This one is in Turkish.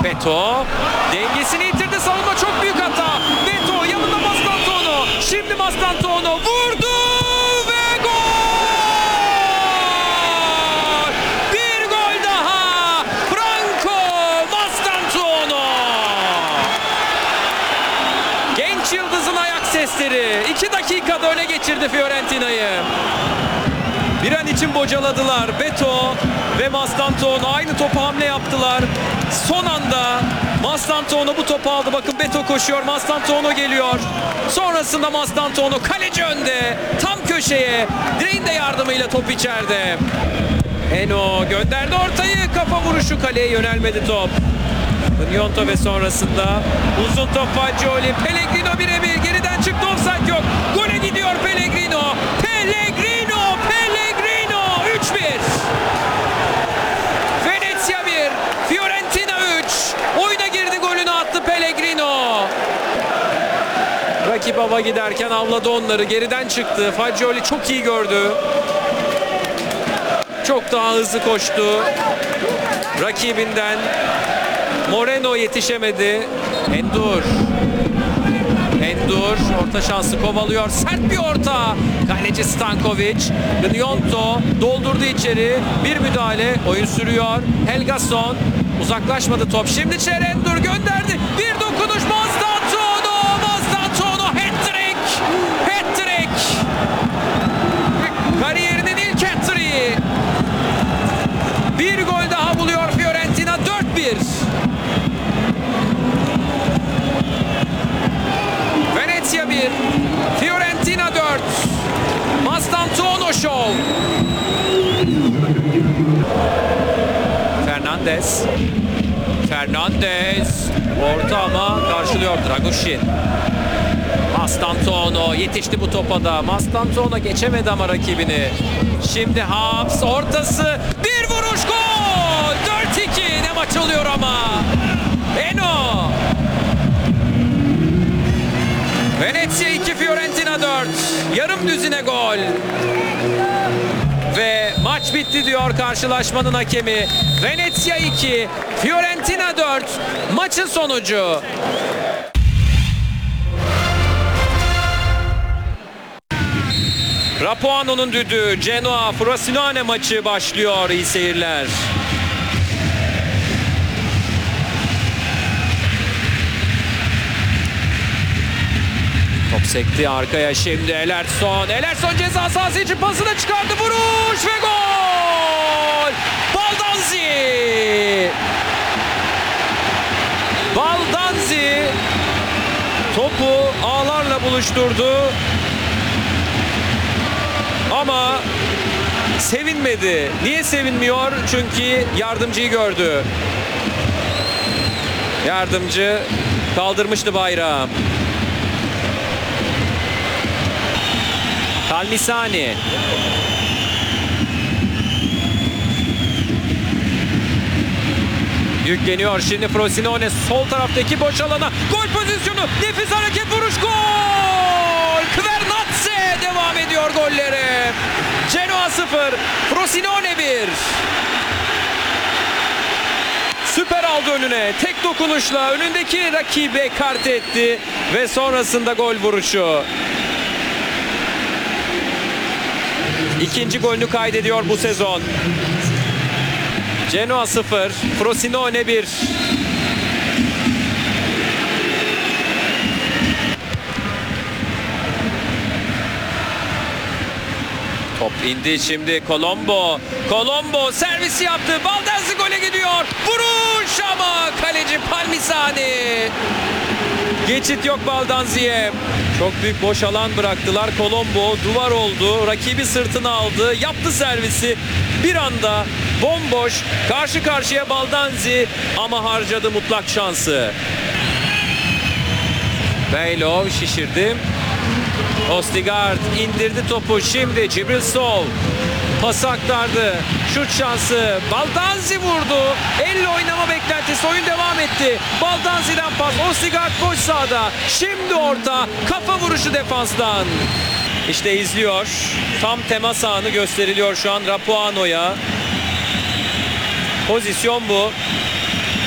Beto dengesini yitirdi. Savunma çok büyük hata. Beto yanında Mastantuono. Şimdi Mastantuono vurdu ve gol! Bir gol daha. Franco Mastantuono. Genç yıldızın ayak sesleri 2 dakikada öne geçirdi Fiorentina'yı. Bir an için bocaladılar. Beto ve Mastantuono aynı topa hamle yaptılar. Son anda Mastantuono bu topu aldı. Bakın Beto koşuyor. Mastantuono geliyor. Sonrasında Mastantuono kaleci önde. Tam köşeye. Direğin de yardımıyla top içeride. Eno gönderdi ortayı. Kafa vuruşu, kaleye yönelmedi top. Nyonto ve sonrasında uzun top Fagioli. Pellegrino birebir geriden çıktı. Offside yok. Gole gidiyor Pellegrino. Pellegrino 3-1. Venezia 1, Fiorentina 3. Oyuna girdi, golünü attı Pellegrino. Rakip hava giderken avladı onları. Geriden çıktı. Fagioli çok iyi gördü. Çok daha hızlı koştu. Rakibinden Moreno yetişemedi. Endur orta şansı kovalıyor. Sert bir orta. Kaleci Stankovic. Gnonto doldurdu içeri. Bir müdahale. Oyun sürüyor. Helgason. Uzaklaşmadı top. Şimdi Çerendur gönderdi. Bir dokunuş Mastantuono. Hat-trick. Kariyerinin ilk hat-trick'i. Bir gol daha buluyor Fiorentina. 4-1. Venezia 1, Fiorentina 4. Mastantuono Show. Fernandez. Orta ama karşılıyor Dragushin. Mastantuono yetişti bu topa da. Mastantuono geçemedi ama rakibini. Şimdi Haps ortası. Bir vuruş, gol. 4-2. Ne maç oluyor ama. Eno. Venezia 2, Fiorentina 4. Yarım düzine gol. Ve maç bitti diyor karşılaşmanın hakemi. Venezia 2, Fiorentina 4. Maçın sonucu. Rapuano'nun düdüğü. Genoa Frosinone maçı başlıyor. İyi seyirler. Top sekti arkaya, şimdi Elerson ceza sahası için pasını çıkardı, vuruş ve gol! Baldanzi topu ağlarla buluşturdu ama sevinmedi. Niye sevinmiyor? Çünkü yardımcıyı gördü. Yardımcı kaldırmıştı bayrağı. Palmisani. Yükleniyor şimdi Frosinone sol taraftaki boş alana. Gol pozisyonu. Nefis hareket, vuruş, gol! Kvernatse devam ediyor golleri. Genoa 0, Frosinone 1. Süper aldı önüne. Tek dokunuşla önündeki rakibi ekarte etti ve sonrasında gol vuruşu. İkinci golünü kaydediyor bu sezon. Genoa 0, Frosinone 1. Top indi şimdi Colombo. Colombo servisi yaptı. Baldanzi gole gidiyor. Vuruş ama kaleci Palmisani. Geçit yok Baldanzi'ye. Çok büyük boş alan bıraktılar. Colombo duvar oldu. Rakibi sırtına aldı. Yaptı servisi. Bir anda bomboş. Karşı karşıya Baldanzi ama harcadı mutlak şansı. Beylov şişirdi. Ostigard indirdi topu. Şimdi Cibril Sol pası aktardı. Şut şansı. Baldanzi vurdu. Elle oynama beklentisi. Oyun devam etti. Baldanzi'den pas. Ostigard boş sahada. Şimdi orta. Kafa vuruşu defanstan. İşte izliyor. Tam temas anı gösteriliyor şu an Rapuano'ya. Pozisyon bu.